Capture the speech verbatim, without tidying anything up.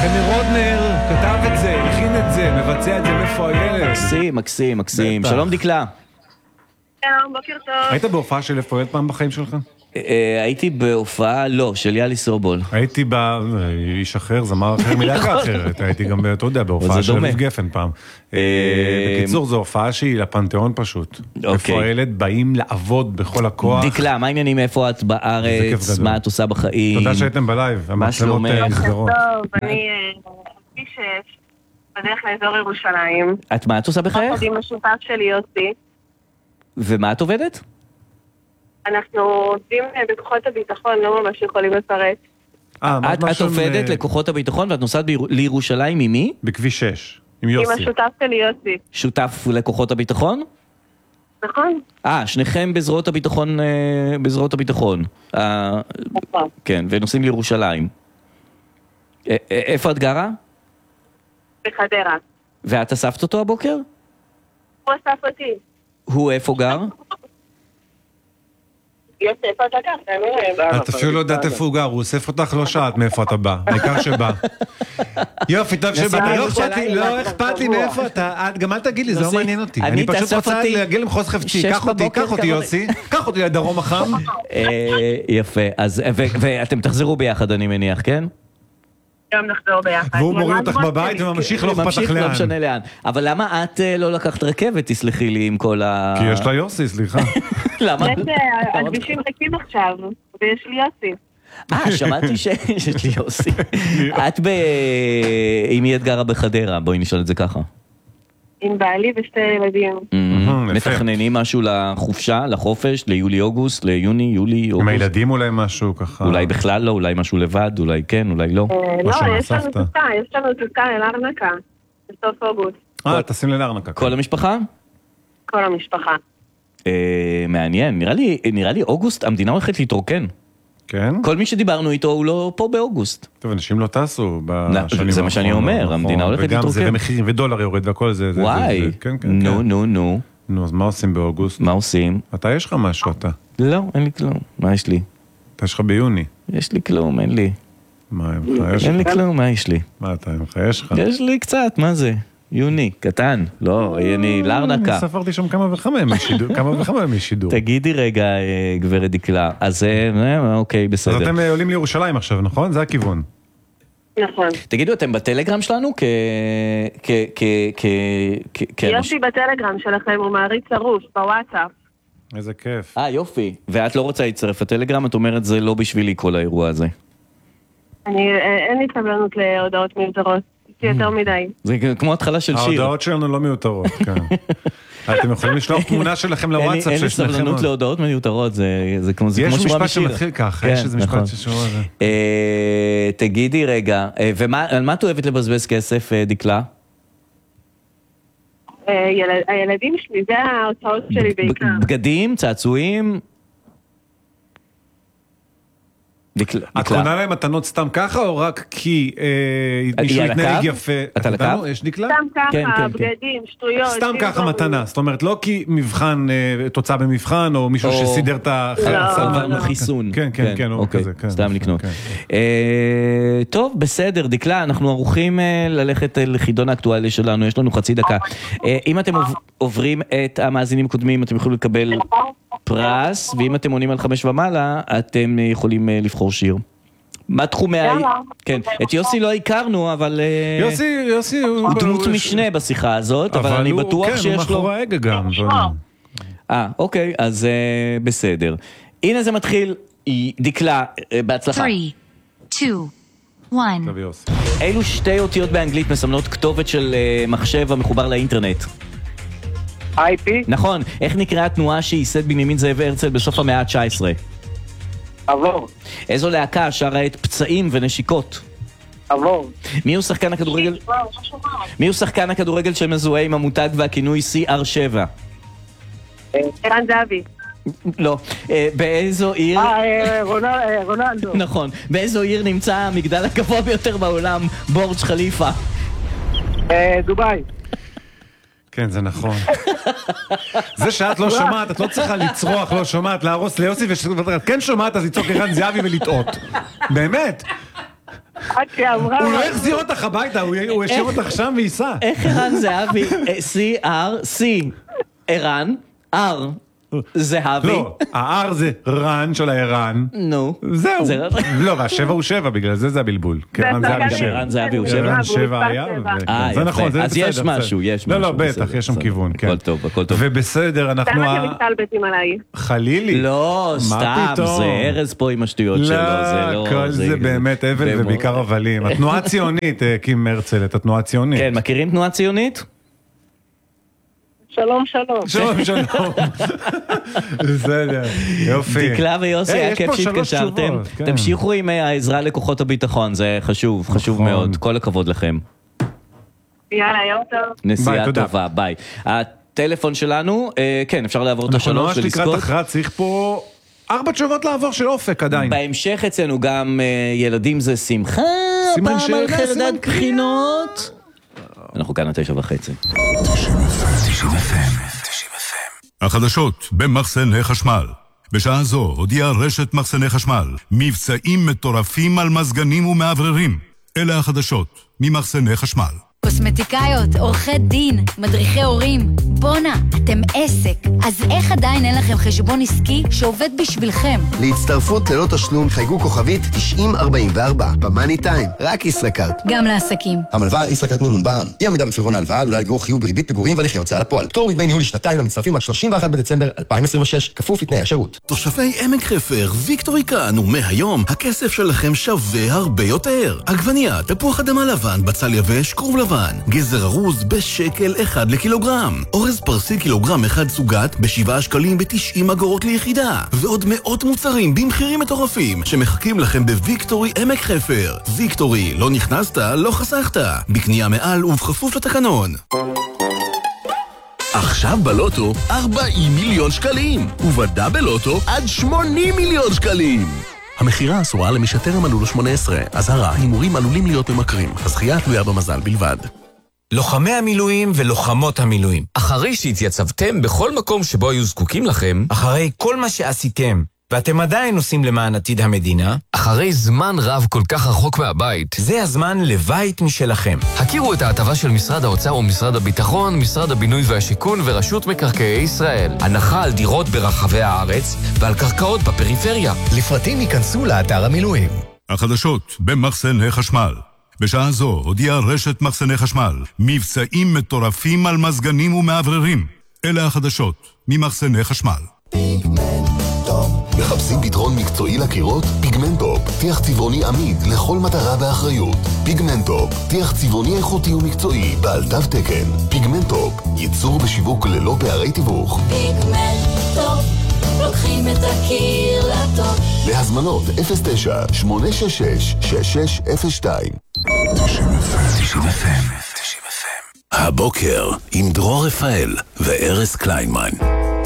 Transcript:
חמי רודנר כתב את זה, הכין את זה, מבצע את זה, מאיפה הילד? מקסים, מקסים, מקסים. שלום דקלה. שלום, בוקר טוב. היית בהופעה של איפה הילד פעם בחיים שלך? הייתי בהופעה, לא, של יאלי סובול. הייתי באיש אחר, זמר אחר, מלהקה אחרת. הייתי גם, אתה יודע, בהופעה של אביב גפן פעם. בקיצור, זו הופעה שהיא לפנתיאון פשוט. איפה הילד באים לעבוד בכל הכוח. דקלה, מה העניינים, איפה את בארץ, מה את עושה בחיים? תודה שהייתם בלייב, המצלמות נסגרות. טוב, אני שש, בדרך לאזור ירושלים. את מה את עושה בחייך? עוד עם השותף שלי יוסי. ומה את עובדת? אנחנו עובדים בכוחות הביטחון, לא ממש יכולים לפרט. את עובדת לכוחות הביטחון ואת נוסעת לירושלים עם מי? בכביש שש, עם יוסי. עם השותף שלי יוסי. שותף לכוחות הביטחון? נכון. אה, שניכם בזרועות הביטחון, בזרועות הביטחון. נכון. כן, ונוסעים לירושלים. איפה את גרה? בחדרה. ואת אספת אותו הבוקר? הוא אסף אותי. הוא איפה גר? יוסי, איפה אתה גר? את אפילו לא יודעת איפה הוא גר, הוא אוסף אותך, לא שעת מאיפה אתה בא, העיקר שבא. יופי, טוב שבא, לא אכפת לי מאיפה אתה, גם אל תגיד לי, זה לא מעניין אותי. אני פשוט רוצה להגיע למחוז חפצי, קח אותי, קח אותי יוסי, קח אותי לדרום החם. יפה, ואתם תחזרו ביחד אני מניח, כן? גם נחזור ביחד. והוא מוריד אותך בבית וממשיך לא אכפת לך לאן. לא משנה לאן. אבל למה את לא לקחת רכבת, תסלחי לי עם כל ה... כי יש לה יוסי, סליחה. למה? הכבישים ריקים עכשיו, ויש לי יוסי. אה, שמעתי שיש לי יוסי. את ב... עם מי את גרה בחדרה? בואי נשאל את זה ככה. עם בעלי ושתי ילדים. מתכננים משהו לחופשה, לחופש, ליולי-אוגוסט, ליוני, יולי-אוגוסט? עם הילדים אולי משהו ככה? אולי בכלל לא, אולי משהו לבד, אולי כן, אולי לא. לא, יש לנו טיסה, יש לנו טיסה לארנקה, בסוף אוגוסט. אה, טסים לארנקה. כל המשפחה? כל המשפחה. מעניין, נראה לי אוגוסט, המדינה הולכת להתרוקן. כן? כל מי שדיברנו איתו הוא לא פה באוגוסט. טוב, אנשים לא טסו בשנים. זה מה שאני אומר, המדינה הולכת להתרוקן. וגם זה במחירים, ודולר יורד והכל זה. וואי, נו, נו, נו. נו, אז מה עושים באוגוסט? מה עושים? אתה יש לך משהו, אתה? לא, אין לי כלום. מה יש לי? אתה יש לך ביוני. יש לי כלום, אין לי. מה, יש לך? אין לי כלום, מה יש לי? מה אתה, יש לך? יש לי קצת, מה זה? יוני, קטן, לא, אני לארנקה. אני ספרתי שם כמה וכמה ימי שידור, כמה וכמה ימי שידור. תגידי רגע, גברת דקלה, אז אוקיי, בסדר. אז אתם עולים לירושלים עכשיו, נכון? זה הכיוון. נכון. תגידו, אתם בטלגרם שלנו כ... יוסי בטלגרם שלכם, הוא מעריץ ערוץ, בוואטסאפ. איזה כיף. אה, יופי. ואת לא רוצה להצטרף לטלגרם, את אומרת, זה לא בשבילי כל האירוע הזה. אני, אין לי סבלנות להודעות מיותרות. יותר מדי. זה כמו התחלה של שיר. ההודעות שלנו לא מיותרות, כן. אתם יכולים לשלוח תמונה שלכם לוואטסאפ. אין לי סבלנות להודעות מיותרות, זה כמו שורה בשיר. יש משפט שמתחיל ככה, יש איזה משפט ששורה הזה. תגידי רגע, ועל מה את אוהבת לבזבז כסף, דקלה? הילדים שלי, זה ההוצאות שלי בעיקר. בגדים, צעצועים? את קונה להם מתנות סתם ככה או רק כי מישהו יתנהג יפה? אתה לקו? יש דקלה? סתם ככה, בגדים, שטויות. סתם ככה מתנה, זאת אומרת לא כי מבחן, תוצאה במבחן או מישהו שסידר את החיסון. כן, כן, כן, סתם לקנות. טוב, בסדר, דקלה, אנחנו ערוכים ללכת לחידון האקטואלי שלנו, יש לנו חצי דקה. אם אתם עוברים את המאזינים הקודמים, אתם יכולים לקבל פרס, ואם אתם עונים על חמש ומעלה, אתם יכולים לבחור שיר. מה תחומי ה... כן, את יוסי לא הכרנו, אבל... יוסי, יוסי הוא דמות משנה בשיחה הזאת, אבל אני בטוח שיש לו... כן, הוא מאחורי ההגה גם. אה, אוקיי, אז בסדר. הנה זה מתחיל, דקלה, בהצלחה. שלוש, שתיים, אחת. אילו שתי אותיות באנגלית מסמנות כתובת של מחשב המחובר לאינטרנט? איי פי? נכון, איך נקראה התנועה שייסד בנימין זאב הרצל בסוף המאה ה-תשע עשרה? עבור. איזו להקה שרה את פצעים ונשיקות? עבור. מי הוא שחקן הכדורגל? מי הוא שחקן הכדורגל שמזוהה עם המותג והכינוי סי אר שבע? ערן זהבי. לא. באיזו עיר... אה, רונלדו. נכון. באיזו עיר נמצא המגדל הגבוה ביותר בעולם, בורג' חליפה? דוביי. כן, זה נכון. זה שאת לא שומעת, את לא צריכה לצרוח, לא שומעת, להרוס ליוסי, ואת כן שומעת, אז לצעוק ערן זהבי ולטעות. באמת. עד שאמרה... הוא לא יחזיר אותך הביתה, הוא ישאיר אותך שם וייסע. איך ערן זהבי? C-R-C. ערן, R. זהבי. לא, ה-R זה רן של הערן. נו. זהו. לא, והשבע הוא שבע, בגלל זה זה הבלבול. ערן זהבי שבע. ערן זהבי הוא שבע. ערן שבע היה. זה נכון, זה בסדר. אז יש משהו, יש משהו. לא, לא, בטח, יש שם כיוון. הכל טוב, הכל טוב. ובסדר, אנחנו... למה אתם מתלבטים עליי? חלילי. לא, סתם, זה ארז פה עם השטויות שלו. לא, כל זה באמת אבל ובעיקר הבלים. התנועה הציונית, קים הרצל, את התנועה הציונית. כן, מכירים תנועה ציונית? שלום, שלום. שלום, שלום. בסדר, יופי. דקלה ויוסי, היה כיף שהתקשרתם. תמשיכו עם העזרה לכוחות הביטחון, זה חשוב, חשוב מאוד. כל הכבוד לכם. יאללה, יום טוב. נסיעה טובה, ביי. הטלפון שלנו, כן, אפשר לעבור את השלוש ולזכות. אנחנו ממש לקראת אחרת, צריך פה ארבע תשובות לעבור של אופק עדיין. בהמשך אצלנו גם ילדים זה שמחה, פעם על חרדת בחינות. אנחנו כאן התשע וחצי. תשעים אף אם. החדשות במחסני חשמל. בשעה זו הודיעה רשת מחסני חשמל מבצעים מטורפים על מזגנים ומעבררים. אלה החדשות ממחסני חשמל. קוסמטיקאיות, עורכי דין, מדריכי הורים. בונה, אתם עסק. אז איך עדיין אין לכם חשבון עסקי שעובד בשבילכם? להצטרפות ללא תשלום חייגו כוכבית תשעים ארבעים וארבע. במאני טיים, רק ישראכרט. גם לעסקים. המלווה ישראכרט נון בע"מ. אי עמידה בפירעון ההלוואה עלולה לגרור חיוב בריבית פיגורים והליכי הוצאה לפועל. פטור מדמי ניהול לשנתיים למצטרפים עד שלושים ואחד בדצמבר אלפיים עשרים ושש, כפוף לתנאי השירות. תושבי עמק חפר, ויקטורי כאן, ומהיום הכסף שלכם שווה הרבה יותר. עגבנייה, תפוח אדמה לבן, בצל יבש, כרוב לבן, גזר ארוז בשקל אחד לקילוגרם, אורז פרסי קילוגרם אחד סוגת בשבעה שקלים בתשעים אגורות ליחידה, ועוד מאות מוצרים במחירים מטורפים שמחכים לכם בוויקטורי עמק חפר. ויקטורי, לא נכנסת, לא חסכת. בקנייה מעל ובכפוף לתקנון. עכשיו בלוטו ארבעים מיליון שקלים, ובדאבל לוטו עד שמונים מיליון שקלים. המחירה אסורה למי שטרם מלאו לו שמונה עשרה. אזהרה, הימורים עלולים להיות ממכרים. הזכייה תלויה במזל בלבד. לוחמי המילואים ולוחמות המילואים, אחרי שהתייצבתם בכל מקום שבו היו זקוקים לכם, אחרי כל מה שעשיתם, ואתם עדיין עושים למען עתיד המדינה, אחרי זמן רב כל כך רחוק מהבית, זה הזמן לבית משלכם. הכירו את ההטבה של משרד האוצר ומשרד הביטחון, משרד הבינוי והשיכון ורשות מקרקעי ישראל. הנחה על דירות ברחבי הארץ ועל קרקעות בפריפריה. לפרטים ייכנסו לאתר המילואים. החדשות במחסני חשמל. בשעה זו הודיעה רשת מחסני חשמל מבצעים מטורפים על מזגנים ומעבררים. אלה החדשות ממחסני חשמל. מחפשים פתרון מקצועי לקירות? פיגמנטופ, טיח צבעוני עמיד לכל מטרה באחריות. פיגמנטופ, טיח צבעוני איכותי ומקצועי בעל תו תקן. פיגמנטופ, ייצור בשיווק ללא פערי תיווך. פיגמנטופ, לוקחים את הקיר לטוב. להזמנות אפס תשע שמונה שש שש שש שש אפס שתיים. תשעים אף אם. הבוקר עם דרור רפאל וארז קליינמן.